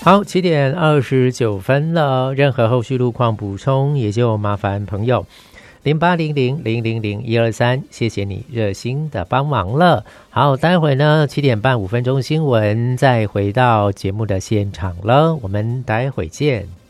好，7:29了，任何后续路况补充也就麻烦朋友0800000123，谢谢你热心的帮忙了。好，待会呢7点半5分钟新闻，再回到节目的现场了，我们待会见。